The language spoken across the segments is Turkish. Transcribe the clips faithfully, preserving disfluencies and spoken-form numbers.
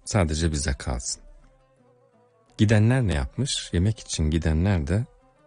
sadece bize kalsın. Gidenler ne yapmış? Yemek için gidenler de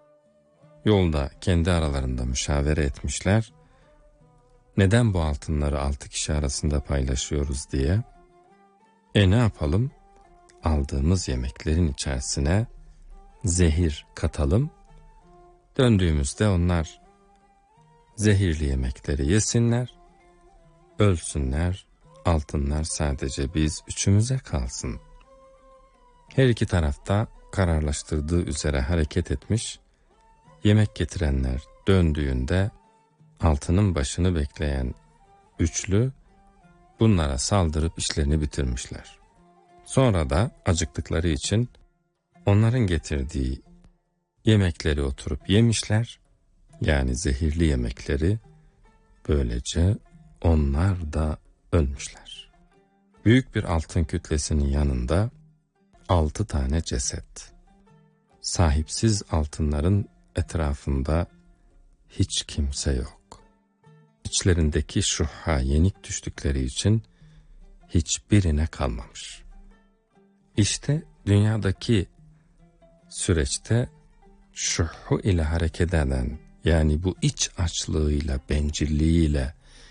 yolda kendi aralarında müşavere etmişler. Neden bu altınları altı kişi arasında paylaşıyoruz diye. E ne yapalım? Aldığımız yemeklerin içerisine zehir katalım. Döndüğümüzde onlar zehirli yemekleri yesinler, ölsünler, altınlar sadece biz üçümüze kalsın. Her iki tarafta kararlaştırdığı üzere hareket etmiş, yemek getirenler döndüğünde altının başını bekleyen üçlü bunlara saldırıp işlerini bitirmişler. Sonra da acıktıkları için onların getirdiği yemekleri oturup yemişler, yani zehirli yemekleri, böylece onlar da ölmüşler. Büyük bir altın kütlesinin yanında altı tane ceset. Sahipsiz altınların etrafında hiç kimse yok. İçlerindeki şuha yenik düştükleri için hiçbirine kalmamış. İşte dünyadaki süreçte şuhu ile hareket eden, yani bu iç açlığıyla, bencilliğiyle,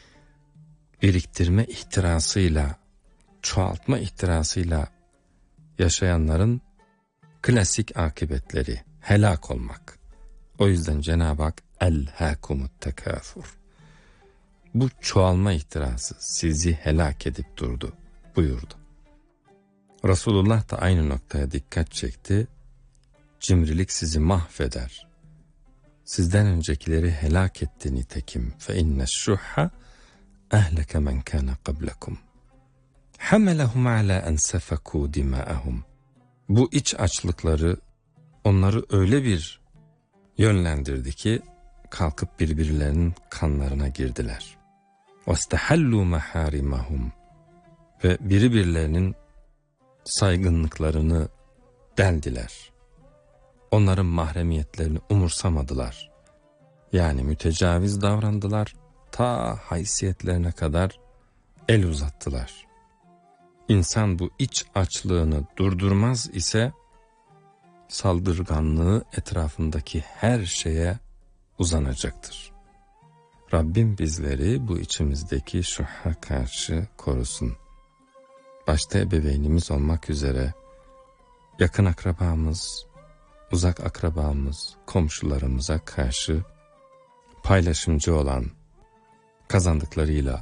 biriktirme ihtirasıyla, çoğaltma ihtirasıyla yaşayanların klasik akıbetleri helak olmak. O yüzden Cenab-ı Hak elhâkumut tekâfur, bu çoğalma ihtirası sizi helak edip durdu buyurdu. Resulullah da aynı noktaya dikkat çekti. Cimrilik sizi mahveder. Sizden öncekileri helak etti nitekim. Fe inne şuhha ehleke men kana qablakum. Hamelahum ala en sefekû dimâ'ahum. Bu iç açlıkları onları öyle bir yönlendirdi ki kalkıp birbirlerinin kanlarına girdiler. وَاسْتَحَلُّوا مَحَارِمَهُمْ. Ve birbirlerinin saygınlıklarını deldiler. Onların mahremiyetlerini umursamadılar. Yani mütecaviz davrandılar, ta haysiyetlerine kadar el uzattılar. İnsan bu iç açlığını durdurmaz ise saldırganlığı etrafındaki her şeye uzanacaktır. Rabbim bizleri bu içimizdeki şuha karşı korusun. Başta ebeveynimiz olmak üzere yakın akrabamız, uzak akrabamız, komşularımıza karşı paylaşımcı olan, kazandıklarıyla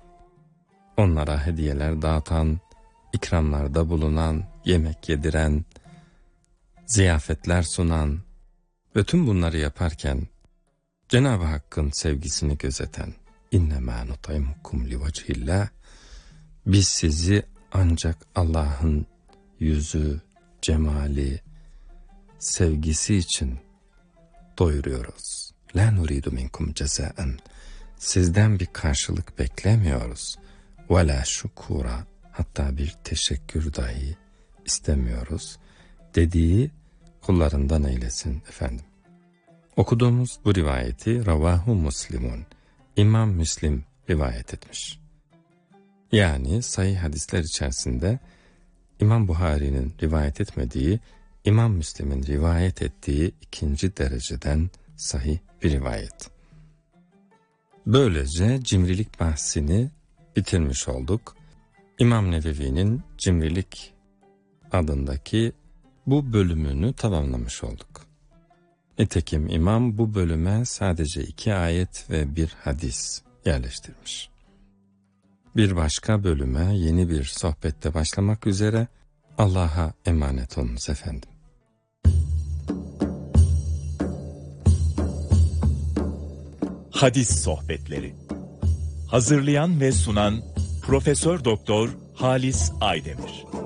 onlara hediyeler dağıtan, ikramlarda bulunan, yemek yediren, ziyafetler sunan ve tüm bunları yaparken Cenab-ı Hakk'ın sevgisini gözeten, İnnemâ nut'imukum livecihillah, biz sizi ancak Allah'ın yüzü, cemali, sevgisi için doyuruyoruz. La nuridu minkum cezaen, sizden bir karşılık beklemiyoruz. Ve la şukura, hatta bir teşekkür dahi istemiyoruz dediği kullarından eylesin efendim. Okuduğumuz bu rivayeti Ravahu Muslimun, İmam Müslim rivayet etmiş. Yani sahih hadisler içerisinde İmam Buhari'nin rivayet etmediği, İmam Müslim'in rivayet ettiği ikinci dereceden sahih bir rivayet. Böylece cimrilik bahsini bitirmiş olduk. İmam Nevevi'nin Cimrilik adındaki bu bölümünü tamamlamış olduk. Nitekim İmam bu bölüme sadece iki ayet ve bir hadis yerleştirmiş. Bir başka bölüme yeni bir sohbette başlamak üzere Allah'a emanet olunuz efendim. Hadis Sohbetleri. Hazırlayan ve sunan Profesör Doktor Halis Aydemir.